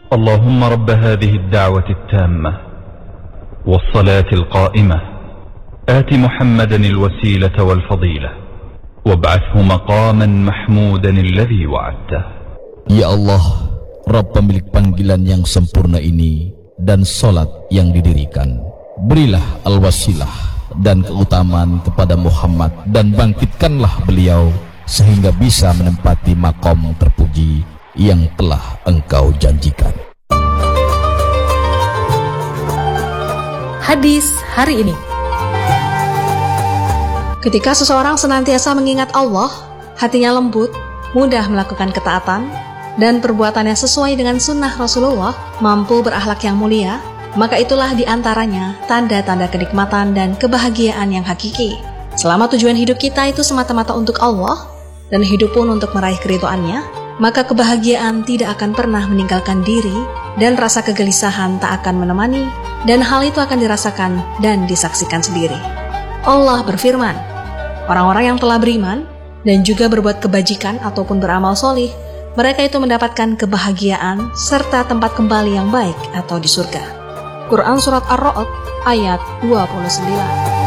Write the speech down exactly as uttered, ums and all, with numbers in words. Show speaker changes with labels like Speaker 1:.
Speaker 1: اللهم رب هذه الدعوة التامة والصلاة القائمة آت محمدا الوسيلة والفضيلة وابعثه مقاما محمودا الذي وعدته.
Speaker 2: Ya Allah, Rabb pemilik panggilan yang sempurna ini dan salat yang didirikan, berilah al-wasilah dan keutamaan kepada Muhammad dan bangkitkanlah beliau sehingga bisa menempati makom terpuji yang telah engkau janjikan.
Speaker 3: Hadis hari ini. Ketika seseorang senantiasa mengingat Allah, hatinya lembut, mudah melakukan ketaatan, dan perbuatannya sesuai dengan sunnah Rasulullah, mampu berakhlak yang mulia, maka itulah diantaranya tanda-tanda kenikmatan dan kebahagiaan yang hakiki. Selama tujuan hidup kita itu semata-mata untuk Allah, dan hidup pun untuk meraih keridhoannya, maka kebahagiaan tidak akan pernah meninggalkan diri, dan rasa kegelisahan tak akan menemani, dan hal itu akan dirasakan dan disaksikan sendiri. Allah berfirman, orang-orang yang telah beriman, dan juga berbuat kebajikan ataupun beramal solih, mereka itu mendapatkan kebahagiaan serta tempat kembali yang baik atau di surga. Quran Surat Ar-Ra'd ayat dua puluh sembilan.